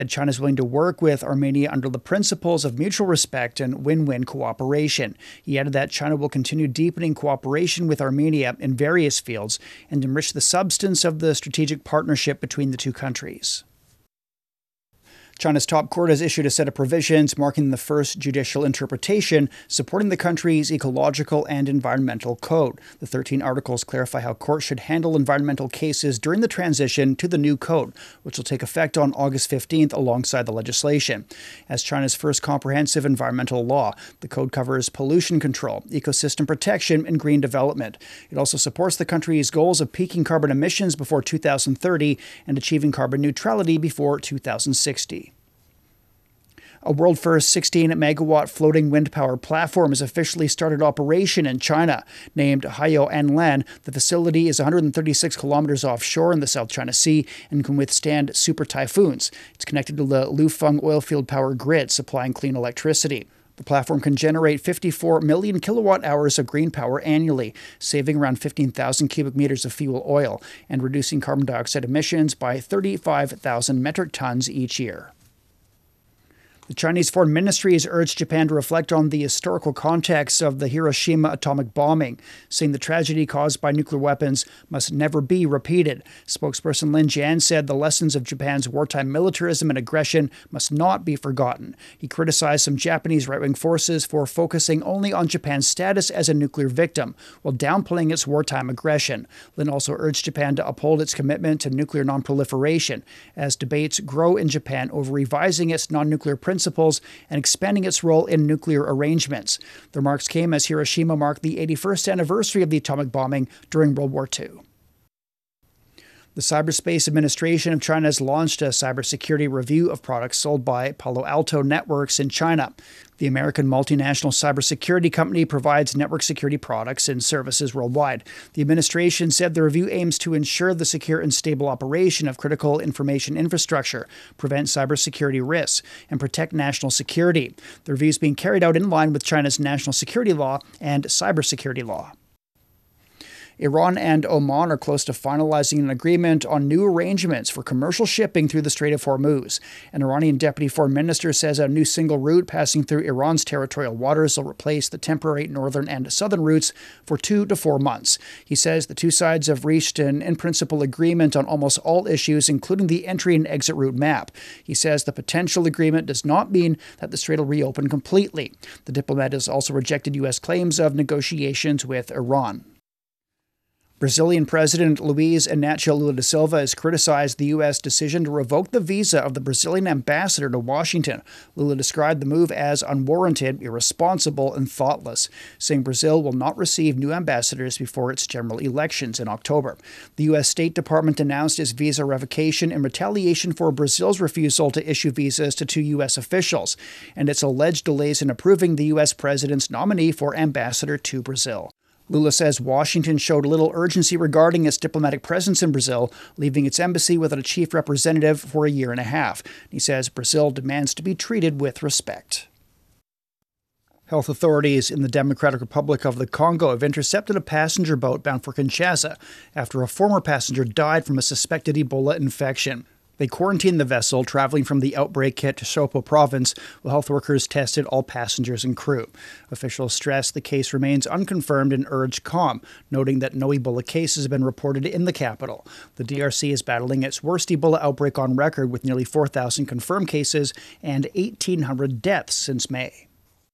China is willing to work with Armenia under the principles of mutual respect and win-win cooperation. He added that China will continue deepening cooperation with Armenia in various fields and enrich the substance of the strategic partnership between the two countries. China's top court has issued a set of provisions marking the first judicial interpretation supporting the country's ecological and environmental code. The 13 articles clarify how courts should handle environmental cases during the transition to the new code, which will take effect on August 15th alongside the legislation. As China's first comprehensive environmental law, the code covers pollution control, ecosystem protection, and green development. It also supports the country's goals of peaking carbon emissions before 2030 and achieving carbon neutrality before 2060. A world-first 16-megawatt floating wind power platform has officially started operation in China. Named Haiou Anlan, the facility is 136 kilometers offshore in the South China Sea and can withstand super typhoons. It's connected to the Lufeng oilfield power grid, supplying clean electricity. The platform can generate 54 million kilowatt hours of green power annually, saving around 15,000 cubic meters of fuel oil and reducing carbon dioxide emissions by 35,000 metric tons each year. The Chinese Foreign Ministry has urged Japan to reflect on the historical context of the Hiroshima atomic bombing, saying the tragedy caused by nuclear weapons must never be repeated. Spokesperson Lin Jian said the lessons of Japan's wartime militarism and aggression must not be forgotten. He criticized some Japanese right-wing forces for focusing only on Japan's status as a nuclear victim, while downplaying its wartime aggression. Lin also urged Japan to uphold its commitment to nuclear non-proliferation, as debates grow in Japan over revising its non-nuclear principles and expanding its role in nuclear arrangements. The remarks came as Hiroshima marked the 81st anniversary of the atomic bombing during World War II. The Cyberspace Administration of China has launched a cybersecurity review of products sold by Palo Alto Networks in China. The American multinational cybersecurity company provides network security products and services worldwide. The administration said the review aims to ensure the secure and stable operation of critical information infrastructure, prevent cybersecurity risks, and protect national security. The review is being carried out in line with China's national security law and cybersecurity law. Iran and Oman are close to finalizing an agreement on new arrangements for commercial shipping through the Strait of Hormuz. An Iranian deputy foreign minister says a new single route passing through Iran's territorial waters will replace the temporary northern and southern routes for 2 to 4 months. He says the two sides have reached an in-principle agreement on almost all issues, including the entry and exit route map. He says the potential agreement does not mean that the strait will reopen completely. The diplomat has also rejected U.S. claims of negotiations with Iran. Brazilian President Luiz Inácio Lula da Silva has criticized the U.S. decision to revoke the visa of the Brazilian ambassador to Washington. Lula described the move as unwarranted, irresponsible, and thoughtless, saying Brazil will not receive new ambassadors before its general elections in October. The U.S. State Department announced its visa revocation in retaliation for Brazil's refusal to issue visas to 2 U.S. officials, and its alleged delays in approving the U.S. president's nominee for ambassador to Brazil. Lula says Washington showed little urgency regarding its diplomatic presence in Brazil, leaving its embassy without a chief representative for a year and a half. He says Brazil demands to be treated with respect. Health authorities in the Democratic Republic of the Congo have intercepted a passenger boat bound for Kinshasa after a former passenger died from a suspected Ebola infection. They quarantined the vessel traveling from the outbreak hit Chopo province, while health workers tested all passengers and crew. Officials stressed the case remains unconfirmed and urged calm, noting that no Ebola cases have been reported in the capital. The DRC is battling its worst Ebola outbreak on record, with nearly 4,000 confirmed cases and 1,800 deaths since May.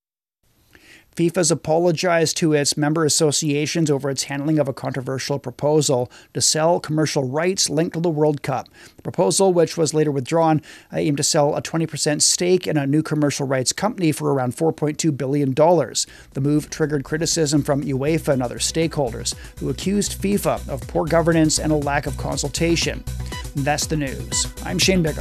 FIFA's apologized to its member associations over its handling of a controversial proposal to sell commercial rights linked to the World Cup. The proposal, which was later withdrawn, aimed to sell a 20% stake in a new commercial rights company for around $4.2 billion. The move triggered criticism from UEFA and other stakeholders, who accused FIFA of poor governance and a lack of consultation. That's the news. I'm Shane Bigham.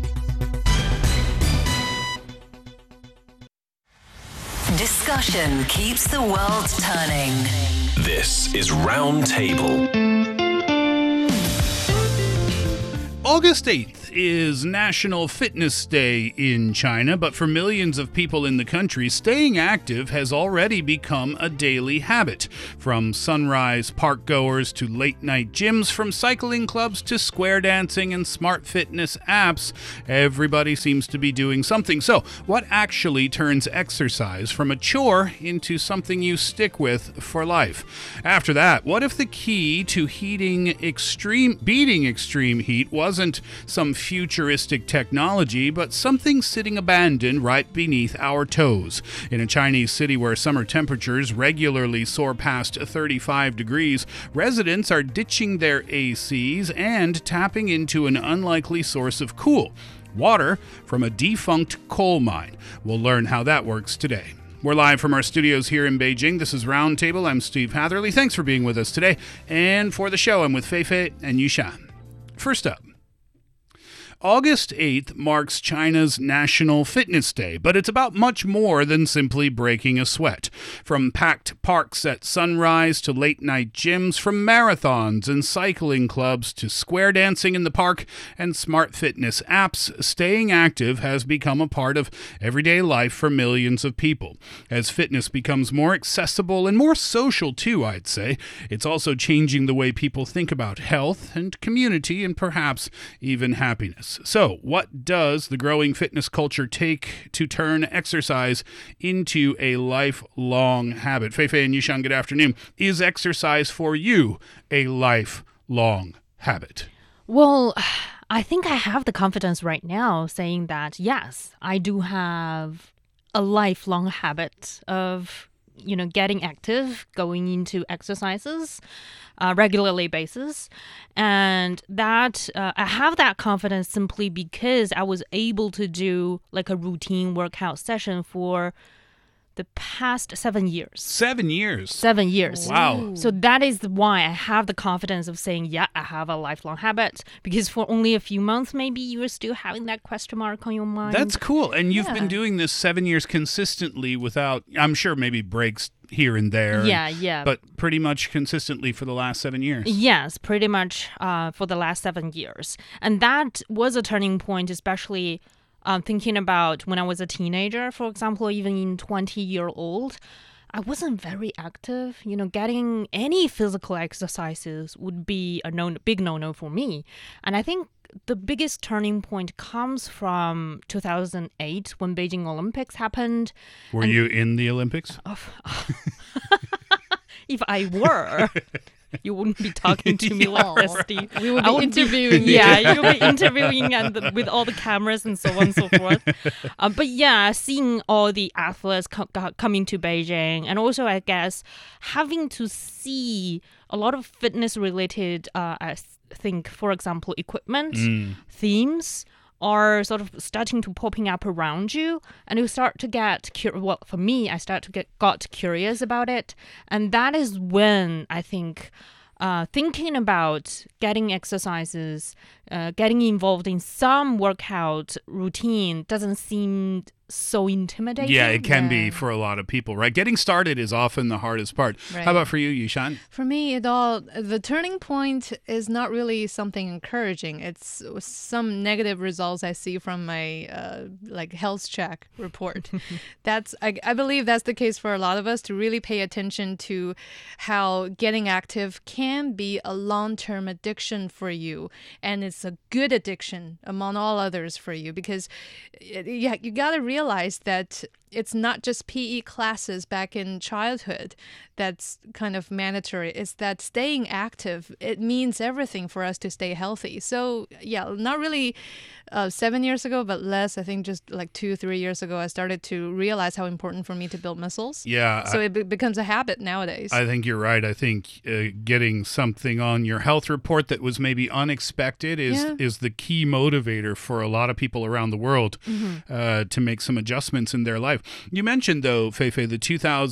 Discussion keeps the world turning. This is Roundtable. August 8th 8th is National Fitness Day in China, but for millions of people in the country, staying active has already become a daily habit. From sunrise park goers to late-night gyms, from cycling clubs to square dancing and smart fitness apps, everybody seems to be doing something. So, what actually turns exercise from a chore into something you stick with for life? After that, what if the key to beating extreme heat wasn't some futuristic technology, but something sitting abandoned right beneath our toes? In a Chinese city where summer temperatures regularly soar past 35 degrees, residents are ditching their ACs and tapping into an unlikely source of cool water from a defunct coal mine. We'll learn how that works today. We're live from our studios here in Beijing. This is Roundtable. I'm Steve Hatherley. Thanks for being with us today. And for the show, I'm with Feifei and Yushan. First up, August 8th marks China's National Fitness Day, but it's about much more than simply breaking a sweat. From packed parks at sunrise to late-night gyms, from marathons and cycling clubs to square dancing in the park and smart fitness apps, staying active has become a part of everyday life for millions of people. As fitness becomes more accessible and more social too, I'd say, it's also changing the way people think about health and community and perhaps even happiness. So, what does the growing fitness culture take to turn exercise into a lifelong habit? Feifei and Yushan, good afternoon. Is exercise for you a lifelong habit? Well, I think I have the confidence right now saying that, yes, I do have a lifelong habit of getting active, going into exercises regularly basis. And that I have that confidence simply because I was able to do like a routine workout session for the past 7 years. 7 years? 7 years. Wow. So that is why I have the confidence of saying, yeah, I have a lifelong habit. Because for only a few months, maybe you are still having that question mark on your mind. That's cool. And you've been doing this 7 years consistently without, I'm sure maybe breaks here and there. Yeah. But pretty much consistently for the last 7 years. Yes, pretty much for the last 7 years. And that was a turning point, especially thinking about when I was a teenager, for example, even in 20-year-old, I wasn't very active. Getting any physical exercises would be a big no-no for me. And I think the biggest turning point comes from 2008 when Beijing Olympics happened. Were you in the Olympics? If I were... You wouldn't be talking to me like this, Steve. We would be interviewing you. Yeah, you would be interviewing and with all the cameras and so on and so forth. But yeah, seeing all the athletes coming to Beijing, and also, I guess, having to see a lot of fitness-related, I think, for example, equipment, themes, are sort of starting to popping up around you, and you start to get for me, I got curious about it, and that is when I think thinking about getting exercises, getting involved in some workout routine doesn't seem so intimidating. Yeah, it can be for a lot of people, right? Getting started is often the hardest part. Right. How about for you, Yushan? For me, the turning point is not really something encouraging. It's some negative results I see from my health check report. I believe that's the case for a lot of us, to really pay attention to how getting active can be a long-term addiction for you, and it's a good addiction among all others for you, because you got to realize that it's not just PE classes back in childhood that's kind of mandatory. It's that staying active, it means everything for us to stay healthy. So yeah, not really 7 years ago, but less. I think just like 2-3 years ago, I started to realize how important for me to build muscles. Yeah. So it becomes a habit nowadays. I think you're right. I think getting something on your health report that was maybe unexpected is the key motivator for a lot of people around the world to make some adjustments in their life. You mentioned, though, Feifei, the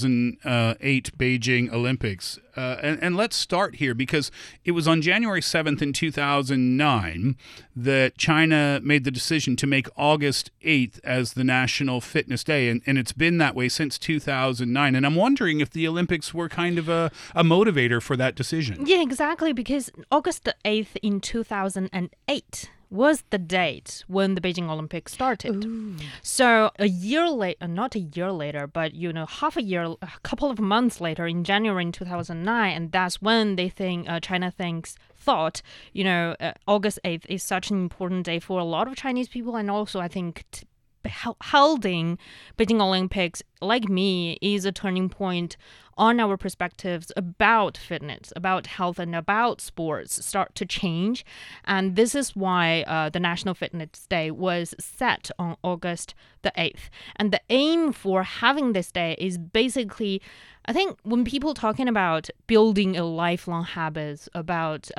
2008 Beijing Olympics. And let's start here, because it was on January 7th in 2009 that China made the decision to make August 8th as the National Fitness Day. And it's been that way since 2009. And I'm wondering if the Olympics were kind of a motivator for that decision. Yeah, exactly, because August 8th in 2008 was the date when the Beijing Olympics started. So a year later, not a year later, but a couple of months later, in January in 2009, and that's when China thought, August 8th is such an important day for a lot of Chinese people, and also I think holding Beijing Olympics, like me, is a turning point on our perspectives about fitness, about health, and about sports start to change. And this is why the National Fitness Day was set on August the 8th. And the aim for having this day is basically, I think when people talking about building a lifelong habit, about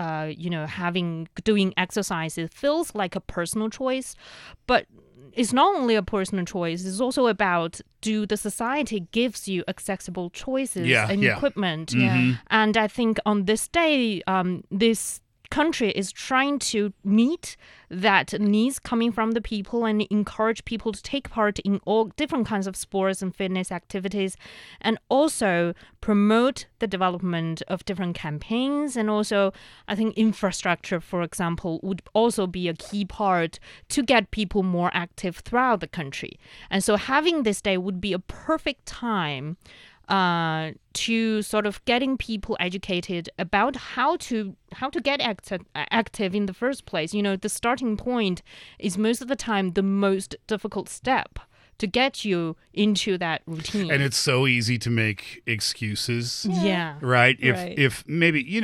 doing exercise, it feels like a personal choice, but it's not only a personal choice, it's also about do the society gives you accessible choices and equipment. And I think on this day, this country is trying to meet that needs coming from the people and encourage people to take part in all different kinds of sports and fitness activities, and also promote the development of different campaigns. And also, I think infrastructure, for example, would also be a key part to get people more active throughout the country. And so having this day would be a perfect time to sort of getting people educated about how to get active in the first place. The starting point is most of the time the most difficult step to get you into that routine. And it's so easy to make excuses. Yeah. Right? If maybe, you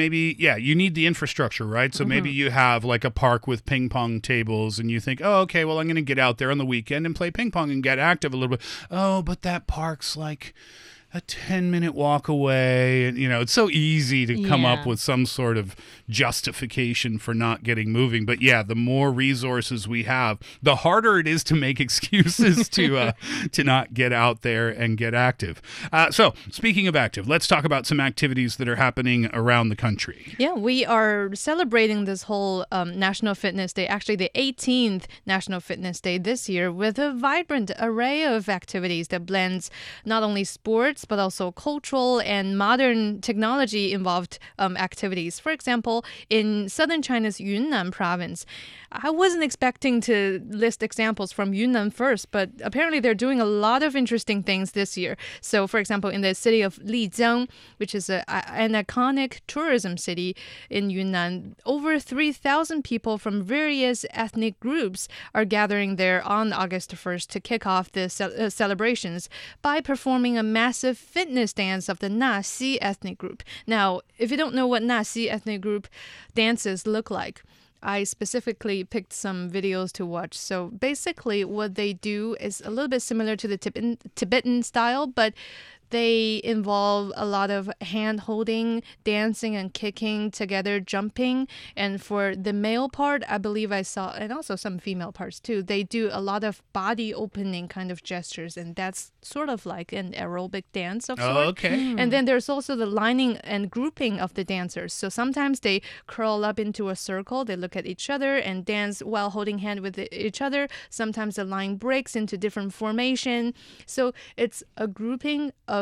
need the infrastructure, right? So maybe you have like a park with ping pong tables and you think, oh, okay, well, I'm going to get out there on the weekend and play ping pong and get active a little bit. Oh, but that park's like a 10-minute walk away. And, it's so easy to come up with some sort of justification for not getting moving. But the more resources we have, the harder it is to make excuses to not get out there and get active. So speaking of active, let's talk about some activities that are happening around the country. Yeah, we are celebrating this whole National Fitness Day, actually the 18th National Fitness Day this year, with a vibrant array of activities that blends not only sports, but also cultural and modern technology-involved activities. For example, in southern China's Yunnan province, I wasn't expecting to list examples from Yunnan first, but apparently they're doing a lot of interesting things this year. So, for example, in the city of Lijiang, which is an iconic tourism city in Yunnan, over 3,000 people from various ethnic groups are gathering there on August 1st to kick off the celebrations by performing a massive fitness dance of the Naxi ethnic group. Now, if you don't know what Naxi ethnic group dances look like, I specifically picked some videos to watch. So basically what they do is a little bit similar to the Tibetan style, but they involve a lot of hand-holding, dancing and kicking together, jumping. And for the male part, I believe I saw, and also some female parts too, they do a lot of body opening kind of gestures. And that's sort of like an aerobic dance of sorts. Oh, okay. And then there's also the lining and grouping of the dancers. So sometimes they curl up into a circle, they look at each other and dance while holding hand with each other. Sometimes the line breaks into different formation. So it's a grouping of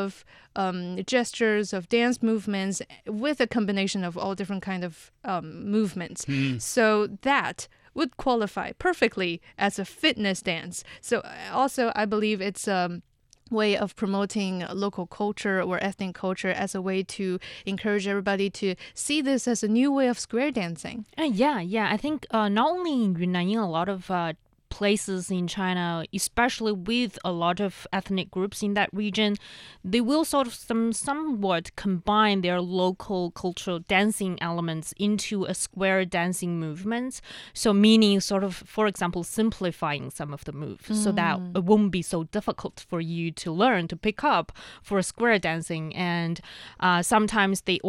gestures, of dance movements with a combination of all different kind of movements. So that would qualify perfectly as a fitness dance. So also I believe it's way of promoting local culture or ethnic culture as a way to encourage everybody to see this as a new way of square dancing. Yeah. I think not only in Yunnan, in a lot of places in China, especially with a lot of ethnic groups in that region, they will sort of somewhat combine their local cultural dancing elements into a square dancing movement. So meaning sort of, for example, simplifying some of the moves so that it won't be so difficult for you to learn to pick up for square dancing. And sometimes they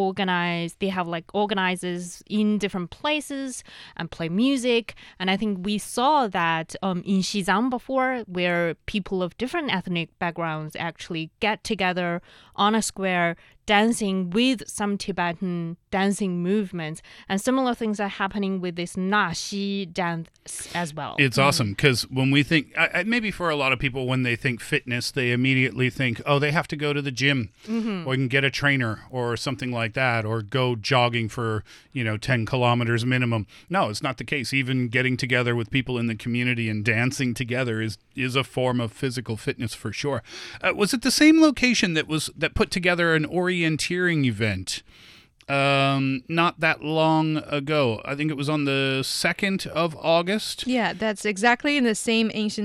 have like organizers in different places and play music. And I think we saw that in Xizang before, where people of different ethnic backgrounds actually get together on a square, dancing with some Tibetan dancing movements. And similar things are happening with this Na Xi dance as well. It's awesome because when we think, maybe for a lot of people, when they think fitness, they immediately think, oh, they have to go to the gym or can get a trainer or something like that, or go jogging for, 10 kilometers minimum. No, it's not the case. Even getting together with people in the community and dancing together is a form of physical fitness for sure. Was it the same location that put together an orienteering event not that long ago? I think it was on the 2nd of August. Yeah, that's exactly in the same ancient